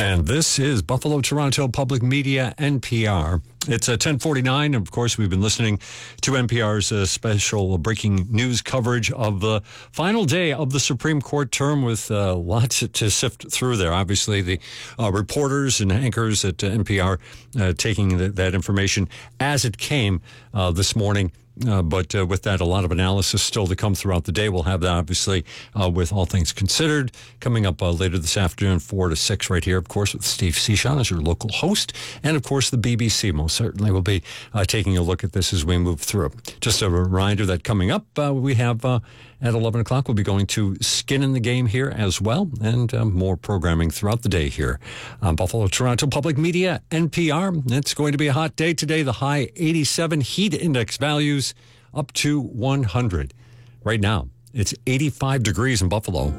And this is Buffalo Toronto Public Media, NPR. It's 10:49. Of course, we've been listening to NPR's special breaking news coverage of the final day of the Supreme Court term with lots to sift through there. Obviously, the reporters and anchors at NPR taking that information as it came this morning. But with that, a lot of analysis still to come throughout the day. We'll have that, obviously, with All Things Considered, coming up later this afternoon, 4 to 6, right here, of course, with Steve Cichon as your local host. And, of course, the BBC most certainly will be taking a look at this as we move through. Just a reminder that coming up, we have at 11 o'clock, we'll be going to Skin in the Game here as well, and more programming throughout the day here on Buffalo Toronto Public Media, NPR. It's going to be a hot day today. The high 87, heat index values up to 100. Right now, it's 85 degrees in Buffalo.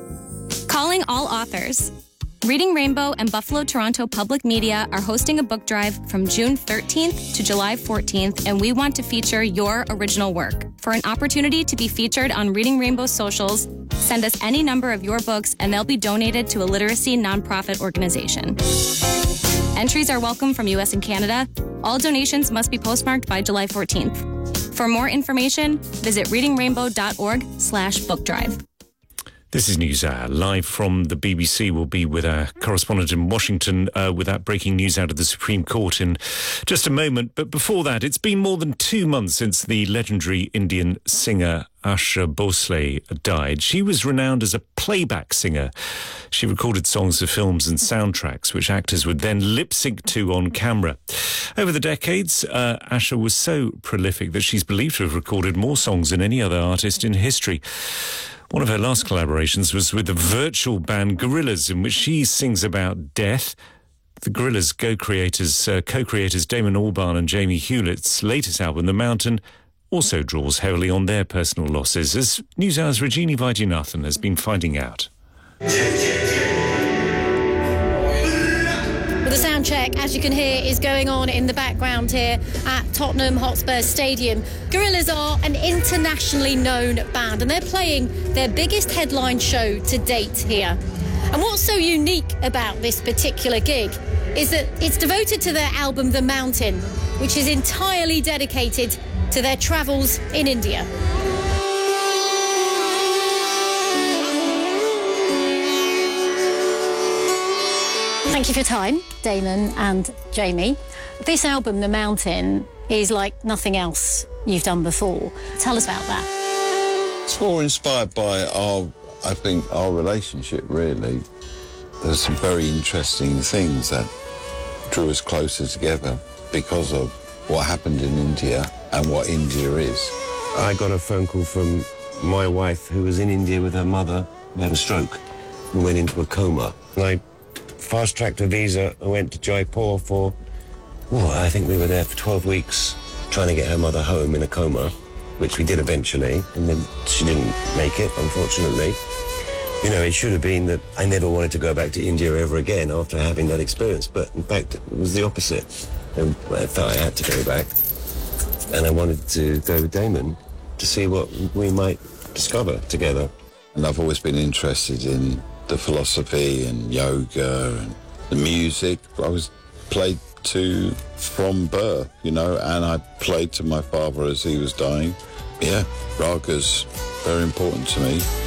Calling all authors. Reading Rainbow and Buffalo Toronto Public Media are hosting a book drive from June 13th to July 14th, and we want to feature your original work. For an opportunity to be featured on Reading Rainbow's socials, send us any number of your books and they'll be donated to a literacy nonprofit organization. Entries are welcome from U.S. and Canada. All donations must be postmarked by July 14th. For more information, visit readingrainbow.org/book drive. This is NewsHour, live from the BBC. We'll be with our correspondent in Washington with that breaking news out of the Supreme Court in just a moment. But before that, it's been more than 2 months since the legendary Indian singer Asha Bhosle died. She was renowned as a playback singer. She recorded songs for films and soundtracks, which actors would then lip-sync to on camera. Over the decades, Asha was so prolific that she's believed to have recorded more songs than any other artist in history. One of her last collaborations was with the virtual band Gorillaz, in which she sings about death. The Gorillaz co-creators Damon Albarn and Jamie Hewlett's latest album, The Mountain, also draws heavily on their personal losses, as NewsHour's Rajini Vaidyanathan has been finding out. Well, the sound check, as you can hear, is going on in the background here at Tottenham Hotspur Stadium. Gorillaz are an internationally known band, and they're playing their biggest headline show to date here. And what's so unique about this particular gig is that it's devoted to their album The Mountain, which is entirely dedicated to their travels in India. Thank you for your time, Damon and Jamie. This album, The Mountain, is like nothing else you've done before. Tell us about that. It's more inspired by our relationship, really. There's some very interesting things that drew us closer together because of what happened in India and what India is. I got a phone call from my wife, who was in India with her mother, who had a stroke and went into a coma. And I fast-tracked a visa and went to Jaipur for, I think we were there for 12 weeks trying to get her mother home in a coma, which we did eventually, and then she didn't make it, unfortunately. You know, it should have been that I never wanted to go back to India ever again after having that experience, but in fact it was the opposite. And I felt I had to go back, and I wanted to go with Damon to see what we might discover together. And I've always been interested in the philosophy and yoga and the music. I was played to from birth, and I played to my father as he was dying. Yeah, raga's very important to me.